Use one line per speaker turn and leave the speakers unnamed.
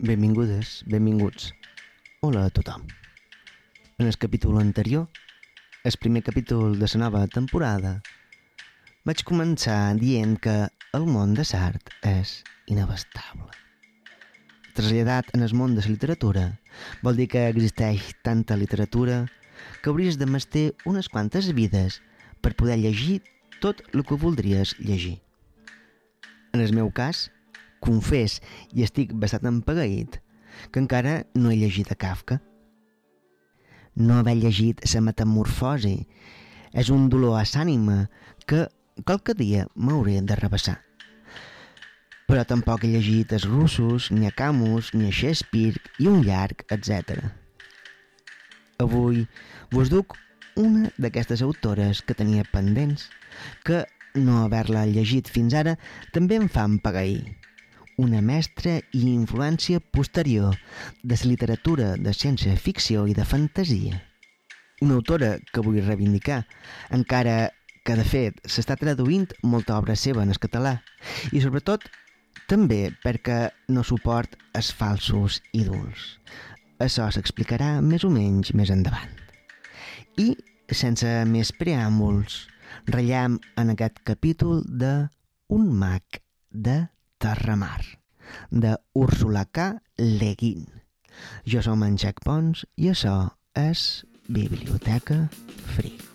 Benvingudes, benvinguts. Hola a tothom. En el capítol anterior, el primer capítol de la nova temporada, vaig començar dient que el món de l'art és inabastable. Traslladat en el món de la literatura, vol dir que existeix tanta literatura que hauries de mestir unes quantes vides per poder llegir tot el que voldries llegir. En el meu cas, confés i estic bastant empagueït que encara no he llegit a Kafka. No haver llegit La metamorfosi és un dolor a l'ànima que qualque dia m'hauré de rebassar. Però tampoc he llegit els russos, ni a Camus, ni a Shakespeare i un llarg, etc. Avui vos duc una d'aquestes autores que tenia pendents, que no haver-la llegit fins ara també em fa empagueir. Una mestra i influència posterior de la literatura de ciència-ficció i de fantasia. Una autora que vull reivindicar, encara que de fet s'està traduint molta obra seva en el català, i sobretot també perquè no suport els falsos ídols. Això s'explicarà més o menys més endavant. I, sense més preàmbuls, ratllem en aquest capítol de Un mag de Terramar, de Úrsula K. Le Guin. Jo som en Jack Pons i això és Biblioteca Freak.